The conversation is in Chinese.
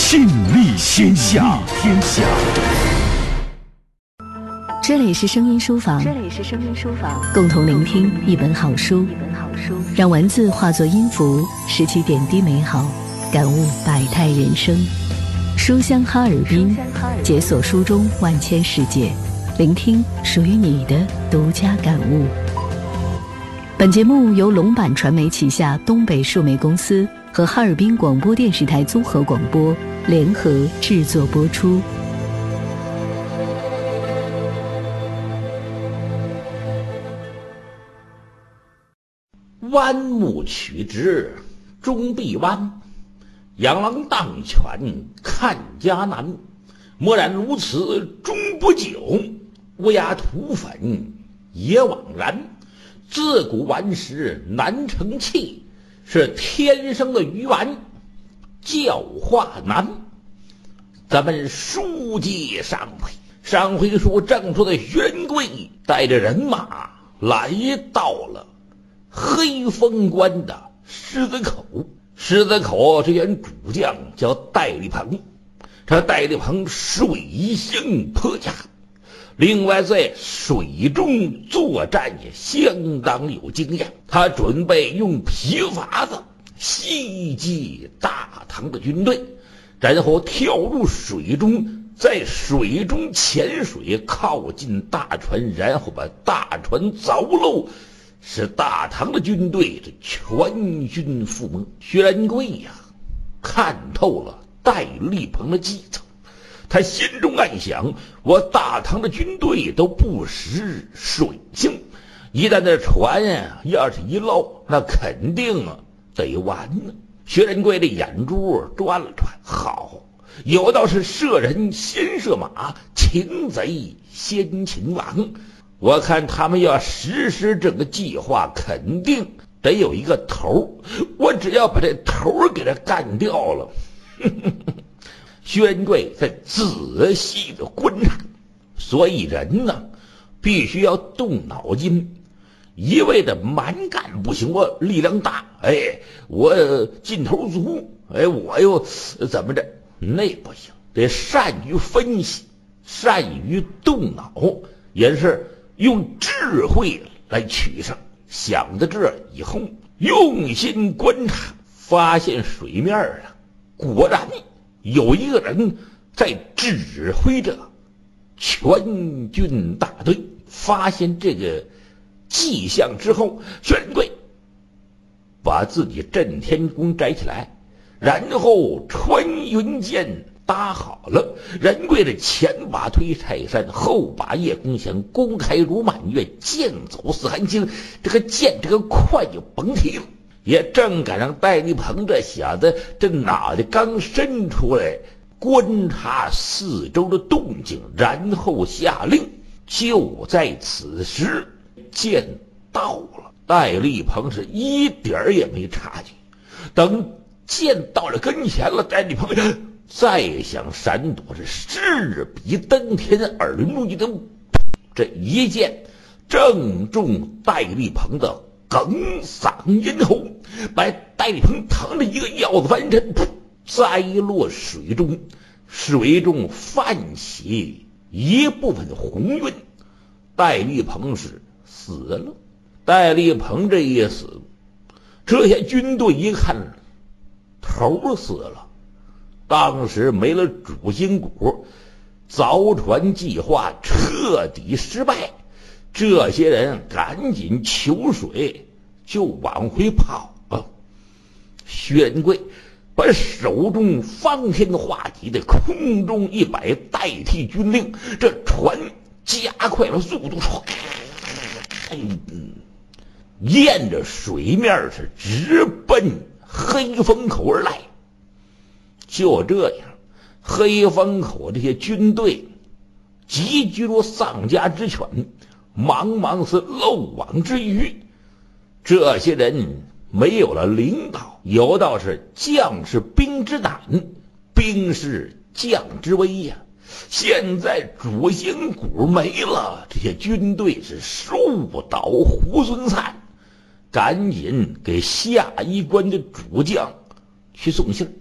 亲历天下。 这里是声音书房，共同聆听一本好书，让文字化作音符，拾起点滴美好，感悟百态人生。书香哈尔滨，解锁书中万千世界，聆听属于你的独家感悟。本节目由龙版传媒旗下东北数媒公司和哈尔滨广播电视台综合广播联合制作播出。 弯木取直终必弯，养狼当犬看家难。莫然如此终不久，乌鸦土粉也枉然。自古顽石难成器，是天生的鱼丸，教化难。咱们书接上回书正说的薛仁贵带着人马来到了黑风关的狮子口。狮子口这员主将叫戴笠鹏，这戴笠鹏水性颇佳，另外在水中作战也相当有经验。他准备用皮筏子袭击大唐的军队，然后跳入水中，在水中潜水靠近大船，然后把大船凿漏，使大唐的军队这全军覆没。薛仁贵呀，看透了戴笠鹏的计策，他心中暗想，我大唐的军队都不识水性，一旦这船呀要是一漏，那肯定得完呢。薛仁贵的眼珠转了转，好，有道是射人先射马，擒贼先擒王。我看他们要实施这个计划，肯定得有一个头，我只要把这头给他干掉了。薛仁贵在仔细的观察，所以人呢必须要动脑筋，一味的蛮干不行。我力量大，我劲头足，我又怎么着，那不行，得善于分析，善于动脑，也是用智慧来取胜。想到这以后，用心观察，发现水面啊果然有一个人在指挥着全军大队。发现这个迹象之后，薛仁贵把自己震天弓摘起来，然后穿云箭搭好了。仁贵的前把推泰山，后把夜空弦，弓开如满月，箭走似寒星。这个箭这个快就甭提了，也正赶上戴笠鹏这小子这脑袋刚伸出来，观察四周的动静，然后下令。就在此时，箭到了，戴笠鹏是一点儿也没察觉。等箭到了跟前了，戴笠鹏再想闪躲，是势比登天，耳目一瞪，这一箭正中戴笠鹏的哽嗓咽喉，把戴笠鹏疼得一个腰子翻身，栽落水中。水中泛起一部分红晕，戴笠鹏是死了。戴笠鹏这一死，这些军队一看头死了，当时没了主心骨，凿船计划彻底失败。这些人赶紧求水就往回跑啊。薛仁贵把手中方天画戟的空中一摆，代替军令，这船加快了速度，沿着水面是直奔黑风口而来。就这样，黑风口这些军队集聚如丧家之犬，茫茫是漏网之鱼。这些人没有了领导，有道是将是兵之胆，兵是将之威呀。现在主心骨没了，这些军队是树倒猢狲散，赶紧给下一关的主将去送信。